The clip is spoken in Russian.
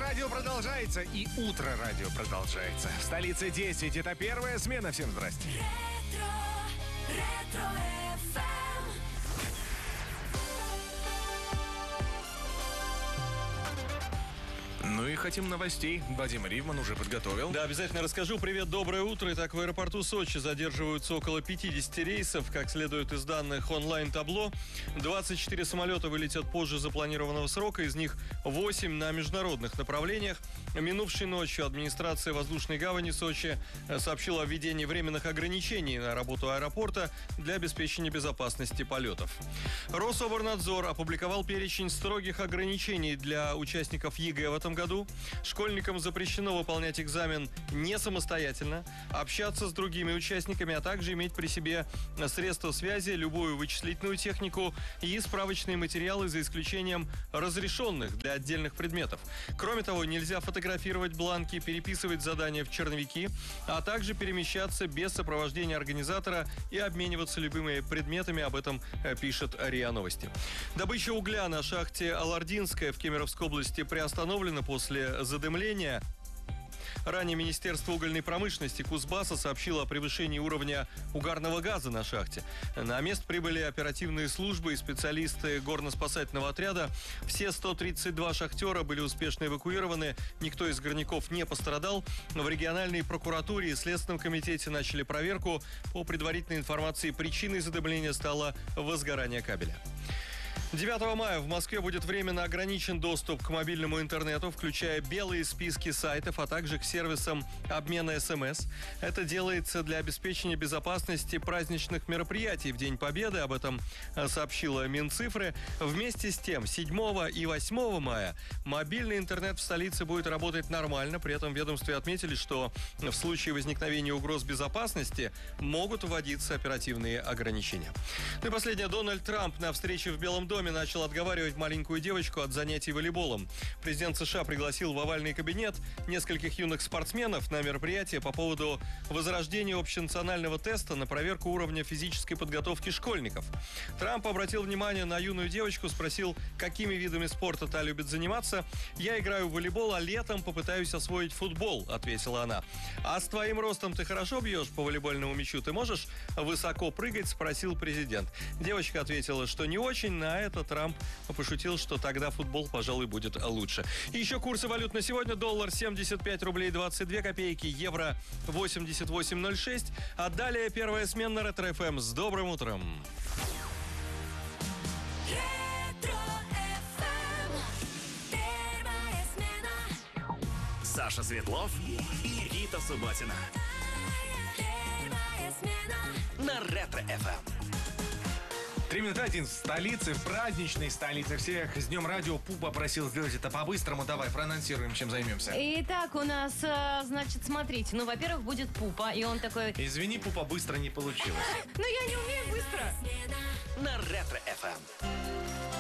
Радио продолжается, и утро радио продолжается. В столице 10. Это первая смена. Всем здрасте. Ну и хотим новостей. Вадим Ривман уже подготовил. Да, обязательно расскажу. Привет, доброе утро. Итак, в аэропорту Сочи задерживаются около 50 рейсов. Как следует из данных онлайн-табло, 24 самолета вылетят позже запланированного срока. Из них 8 на международных направлениях. Минувшей ночью администрация воздушной гавани Сочи сообщила о введении временных ограничений на работу аэропорта для обеспечения безопасности полетов. Рособорнадзор опубликовал перечень строгих ограничений для участников ЕГЭ в этом году. Школьникам запрещено выполнять экзамен не самостоятельно, общаться с другими участниками, а также иметь при себе средства связи, любую вычислительную технику и справочные материалы, за исключением разрешенных для отдельных предметов. Кроме того, нельзя фотографировать бланки, переписывать задания в черновики, а также перемещаться без сопровождения организатора и обмениваться любыми предметами. Об этом пишет РИА Новости. Добыча угля на шахте Алардинская в Кемеровской области приостановлена после задымления. Ранее Министерство угольной промышленности Кузбасса сообщило о превышении уровня угарного газа на шахте. На место прибыли оперативные службы и специалисты горно-спасательного отряда. Все 132 шахтера были успешно эвакуированы. Никто из горняков не пострадал. В региональной прокуратуре и Следственном комитете начали проверку. По предварительной информации, причиной задымления стало возгорание кабеля. 9 мая в Москве будет временно ограничен доступ к мобильному интернету, включая белые списки сайтов, а также к сервисам обмена СМС. Это делается для обеспечения безопасности праздничных мероприятий в День Победы. Об этом сообщила Минцифры. Вместе с тем, 7 и 8 мая мобильный интернет в столице будет работать нормально. При этом в ведомстве отметили, что в случае возникновения угроз безопасности могут вводиться оперативные ограничения. Ну и последнее. Дональд Трамп на встрече в Белом доме начал отговаривать маленькую девочку от занятий волейболом. Президент США пригласил в овальный кабинет нескольких юных спортсменов на мероприятие по поводу возрождения общенационального теста на проверку уровня физической подготовки школьников. Трамп обратил внимание на юную девочку, спросил, какими видами спорта та любит заниматься. «Я играю в волейбол, а летом попытаюсь освоить футбол», — ответила она. «А с твоим ростом ты хорошо бьешь по волейбольному мячу? Ты можешь высоко прыгать?» — спросил президент. Девочка ответила, что не очень. На это Трамп пошутил, что тогда футбол, пожалуй, будет лучше. И еще курсы валют на сегодня. Доллар 75 рублей 22 копейки, евро 88.06. А далее первая смена Ретро ФМ. С добрым утром! Саша Светлов и Рита Субботина. На Ретро ФМ. 3:01 в столице, в праздничной столице. Всех с Днем Радио. Пупа просил сделать это по-быстрому. Давай, проанонсируем, чем займемся. Итак, у нас, значит, смотрите. Ну, во-первых, будет Пупа, и он такой... Извини, Пупа, быстро не получилось. Ну, я не умею быстро. На Ретро ФМ.